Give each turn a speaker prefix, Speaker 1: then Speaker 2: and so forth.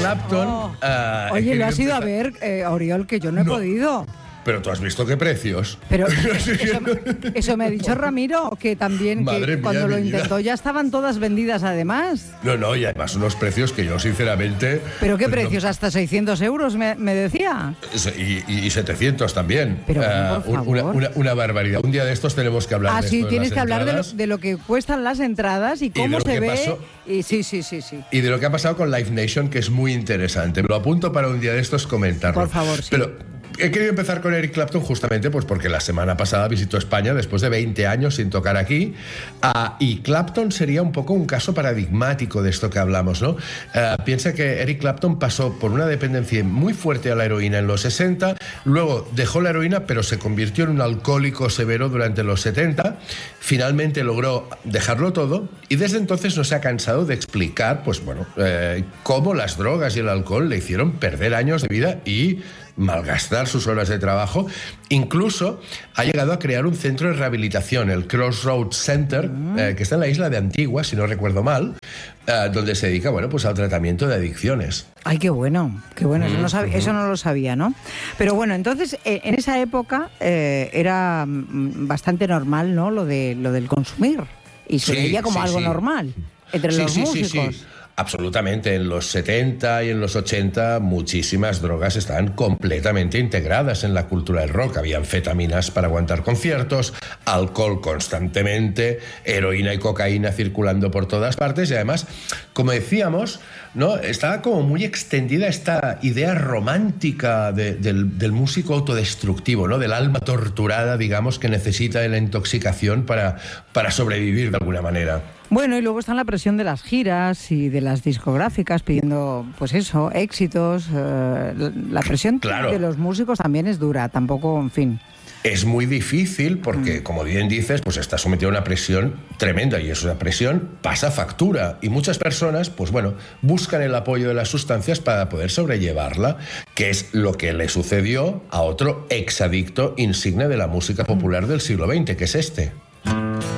Speaker 1: Clapton...
Speaker 2: Oye, lo has ido a ver, Oriol, que yo no he podido.
Speaker 1: Pero tú has visto qué precios.
Speaker 2: Pero eso me ha dicho Ramiro, que también que cuando lo intentó ya estaban todas vendidas además.
Speaker 1: No, y además unos precios que yo sinceramente...
Speaker 2: ¿Pero qué precios? ¿Hasta 600 euros me decía?
Speaker 1: Y 700 también.
Speaker 2: Pero por favor.
Speaker 1: Una barbaridad. Un día de estos tenemos que hablar de esto.
Speaker 2: Sí, tienes que hablar de lo que cuestan las entradas y cómo se ve. Y sí.
Speaker 1: Y de lo que ha pasado con Live Nation, que es muy interesante. Me lo apunto para un día de estos comentarlo.
Speaker 2: Por favor, sí.
Speaker 1: Pero he querido empezar con Eric Clapton justamente pues porque la semana pasada visitó España después de 20 años sin tocar aquí, y Clapton sería un poco un caso paradigmático de esto que hablamos, ¿no? Piensa que Eric Clapton pasó por una dependencia muy fuerte a la heroína en los 60, luego dejó la heroína pero se convirtió en un alcohólico severo durante los 70, finalmente logró dejarlo todo y desde entonces no se ha cansado de explicar pues bueno, cómo las drogas y el alcohol le hicieron perder años de vida y malgastar sus horas de trabajo. Incluso ha llegado a crear un centro de rehabilitación, el Crossroads Center, que está en la isla de Antigua, si no recuerdo mal, donde se dedica, bueno, pues al tratamiento de adicciones.
Speaker 2: Ay, qué bueno. Eso no lo sabía, ¿no? Pero bueno, entonces, en esa época era bastante normal, ¿no? Lo del consumir. Y se veía como algo normal entre los músicos.
Speaker 1: Sí. Absolutamente, en los 70 y en los 80 muchísimas drogas estaban completamente integradas en la cultura del rock. Había anfetaminas para aguantar conciertos, alcohol constantemente, heroína y cocaína circulando por todas partes y además, como decíamos, ¿no? Estaba como muy extendida esta idea romántica del músico autodestructivo, ¿no? Del alma torturada, digamos, que necesita de la intoxicación para sobrevivir de alguna manera.
Speaker 2: Bueno, y luego está la presión de las giras y de las discográficas pidiendo, pues eso, éxitos. La presión de los músicos también es dura, tampoco, en fin.
Speaker 1: Es muy difícil porque, como bien dices, pues está sometido a una presión tremenda y esa presión pasa factura y muchas personas, pues bueno, buscan el apoyo de las sustancias para poder sobrellevarla, que es lo que le sucedió a otro exadicto insigne de la música popular del siglo XX, que es este.